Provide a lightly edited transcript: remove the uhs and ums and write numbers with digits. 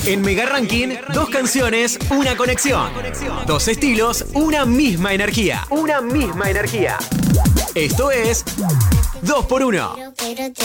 En Mega Ranking, dos canciones, una conexión. Dos estilos, una misma energía. Una misma energía. Esto es 2x1.